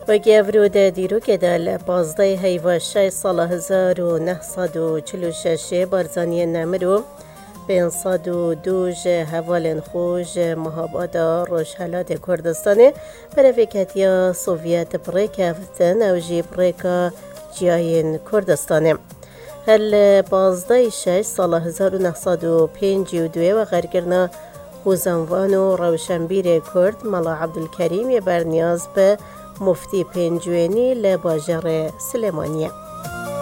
و گەورۆدە دیروکێدا لە 15 هەیڤە 6 ساڵە 1946 بارزانیە نەمر و 502 هەڤالên xwe ji Mehabada Rojhilatê Kurdistanê berevêketiya Sovyet pirêkevtin ew jî pirêka Ciyayên Kurdistanê. Her li 15 6 sala 1952 ve xerkirina Hûzanvan û Rewşenbîrê Kurd Mala Ebdulkerîm yê berniyaz bi muftî pêncûyînî li bajarê Silêmaniyê.